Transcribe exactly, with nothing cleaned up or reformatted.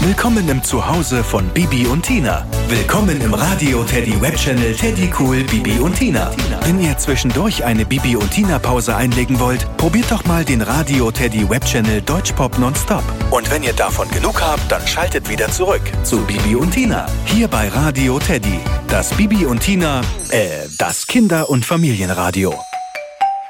Willkommen im Zuhause von Bibi und Tina. Willkommen im Radio Teddy Webchannel Teddy Cool Bibi und Tina. Wenn ihr zwischendurch eine Bibi und Tina Pause einlegen wollt, probiert doch mal den Radio Teddy Webchannel Deutschpop Nonstop. Und wenn ihr davon genug habt, dann schaltet wieder zurück zu Bibi und Tina. Hier bei Radio Teddy. Das Bibi und Tina, äh, das Kinder- und Familienradio.